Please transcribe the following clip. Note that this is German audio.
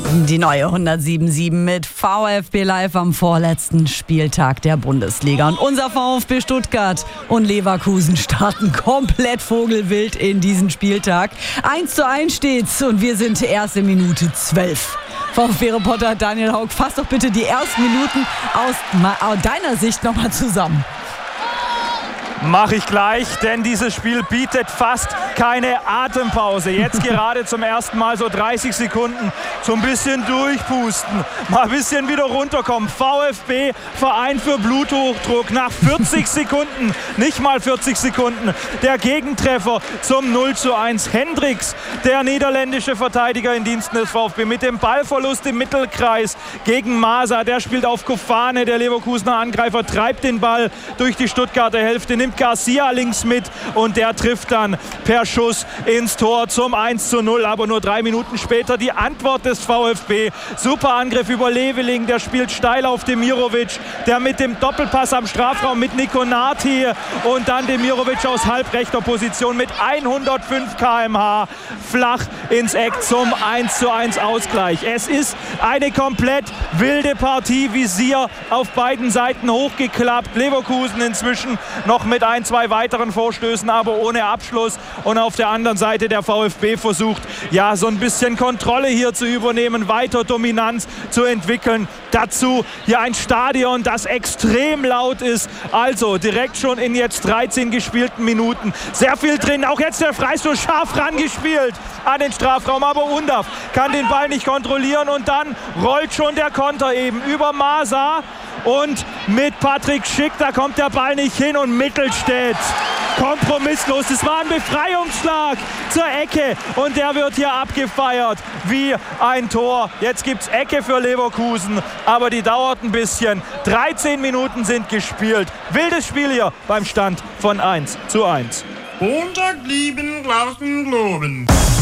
Die neue 107.7 mit VfB Live am vorletzten Spieltag der Bundesliga. Und unser VfB Stuttgart und Leverkusen starten komplett vogelwild in diesen Spieltag. 1:1 steht's und wir sind erst in Minute 12. VfB-Reporter Daniel Haug, fass doch bitte die ersten Minuten aus deiner Sicht nochmal zusammen. Mache ich gleich, denn dieses Spiel bietet fast keine Atempause. Jetzt gerade zum ersten Mal so 30 Sekunden, so ein bisschen durchpusten, mal ein bisschen wieder runterkommen. VfB, Verein für Bluthochdruck, nach 40 Sekunden, nicht mal 40 Sekunden, der Gegentreffer zum 0:1. Hendricks, der niederländische Verteidiger in Diensten des VfB, mit dem Ballverlust im Mittelkreis gegen Masa. Der spielt auf Kofane, der Leverkusener Angreifer, treibt den Ball durch die Stuttgarter Hälfte, nimmt Garcia links mit und der trifft dann per Schuss ins Tor zum 1:0. Aber nur 3 Minuten später die Antwort des VfB. Super Angriff über Leveling, der spielt steil auf Demirovic, der mit dem Doppelpass am Strafraum mit Nico Nati und dann Demirovic aus halbrechter Position mit 105 km/h flach ins Eck zum 1:1 Ausgleich. Es ist eine komplett wilde Partie, Visier auf beiden Seiten hochgeklappt. Leverkusen inzwischen noch mit 1-2 weiteren Vorstößen, aber ohne Abschluss. Und auf der anderen Seite der VfB versucht, ja, so ein bisschen Kontrolle hier zu übernehmen, weiter Dominanz zu entwickeln. Dazu hier ein Stadion, das extrem laut ist. Also direkt schon in jetzt 13 gespielten Minuten. Sehr viel drin. Auch jetzt der Freistoß scharf rangespielt an den Strafraum. Aber Undav kann den Ball nicht kontrollieren. Und dann rollt schon der Konter eben über Masa. Und mit Patrick Schick, da kommt der Ball nicht hin und Mittelstädt kompromisslos. Das war ein Befreiungsschlag zur Ecke und der wird hier abgefeiert wie ein Tor. Jetzt gibt es Ecke für Leverkusen, aber die dauert ein bisschen. 13 Minuten sind gespielt. Wildes Spiel hier beim Stand von 1:1. Montag lieben, lachen, loben.